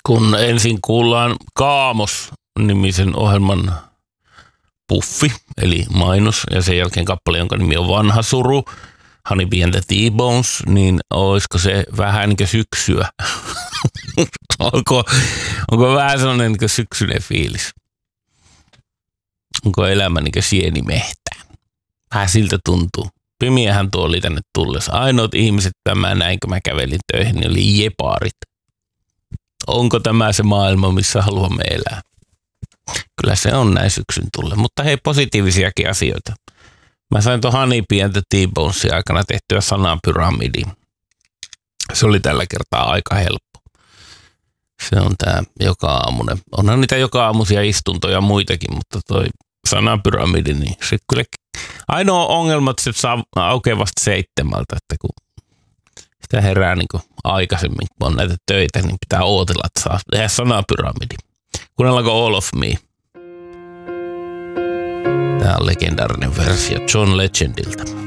kun ensin kuullaan Kaamos-nimisen ohjelman puffi, eli mainos, ja sen jälkeen kappale, jonka nimi on Vanha suru, Honey B and the T-Bones, niin olisiko se vähän niin kuin syksyä? onko vähän sellainen niin syksyinen fiilis? Onko elämä niin kuin sienimehtää? Vähän siltä tuntuu. Pimiähän tuo oli tänne tullessa. Ainoat ihmiset, mitä mä näin, kun mä kävelin töihin, niin oli jepaarit. Onko tämä se maailma, missä haluamme elää? Kyllä se on näin syksyn tulle. Mutta hei, positiivisiakin asioita. Mä sain tuon Honey B and the T-Bonesin aikana tehtyä sanapyramidin. Se oli tällä kertaa aika helppo. Se on tää joka aamunen. Onhan niitä joka aamuisia istuntoja muitakin, mutta toi sanapyramidi, niin se kyllä ainoa ongelma, että se saa aukeaa vasta 7, että kun sitä herää niin kuin aikaisemmin, kun on näitä töitä, niin pitää ootella, että saa tehdä sanapyramidi. Kuunnellaanko All of Me? Tämä on legendaarinen versio John Legendiltä.